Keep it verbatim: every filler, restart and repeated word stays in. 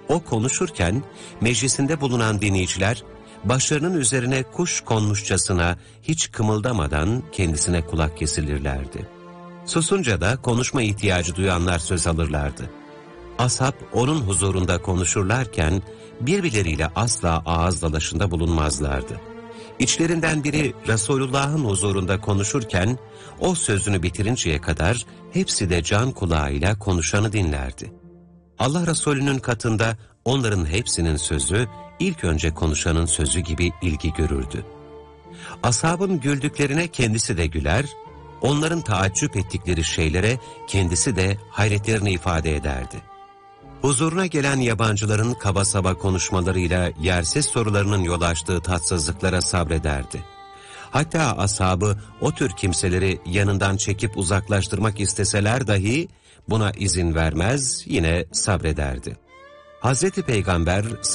O konuşurken meclisinde bulunan dinleyiciler başlarının üzerine kuş konmuşçasına hiç kımıldamadan kendisine kulak kesilirlerdi. Susunca da konuşma ihtiyacı duyanlar söz alırlardı. Ashab onun huzurunda konuşurlarken birbirleriyle asla ağız dalaşında bulunmazlardı. İçlerinden biri Resulullah'ın huzurunda konuşurken o sözünü bitirinceye kadar hepsi de can kulağıyla konuşanı dinlerdi. Allah Resulü'nün katında onların hepsinin sözü ilk önce konuşanın sözü gibi ilgi görürdü. Ashabın güldüklerine kendisi de güler, onların taaccüp ettikleri şeylere kendisi de hayretlerini ifade ederdi. Huzuruna gelen yabancıların kaba saba konuşmalarıyla yersiz sorularının yol açtığı tatsızlıklara sabrederdi. Hatta ashabı o tür kimseleri yanından çekip uzaklaştırmak isteseler dahi buna izin vermez, yine sabrederdi. Hazreti Peygamber